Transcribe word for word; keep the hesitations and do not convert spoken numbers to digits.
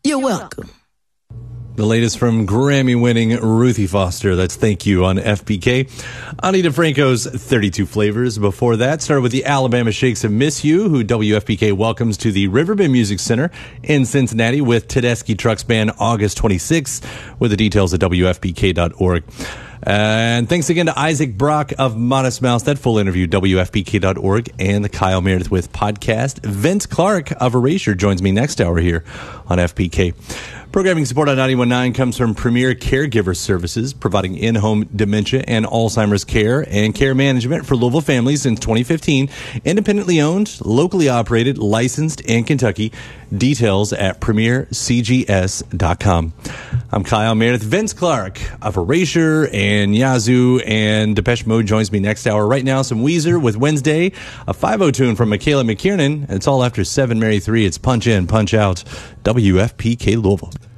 You're welcome. The latest from Grammy-winning Ruthie Foster. That's Thank You on F P K. Ani DeFranco's thirty-two Flavors. Before that, started with the Alabama Shakes of Miss You, who W F P K welcomes to the Riverbend Music Center in Cincinnati with Tedeschi Trucks Band August twenty-sixth, with the details at W F P K dot org. And thanks again to Isaac Brock of Modest Mouse. That full interview, W F P K dot org, and the Kyle Meredith with podcast. Vince Clark of Erasure joins me next hour here on F P K. Programming support on ninety-one point nine comes from Premier Caregiver Services, providing in-home dementia and Alzheimer's care and care management for Louisville families since twenty fifteen. Independently owned, locally operated, licensed in Kentucky. Details at premier c g s dot com. I'm Kyle Meredith. Vince Clark of Erasure and Yazoo and Depeche Mode joins me next hour. Right now, some Weezer with Wednesday, a five oh tune from Michaela McKiernan. It's all after seven, Mary three. It's Punch In, Punch Out. W F P K Louisville.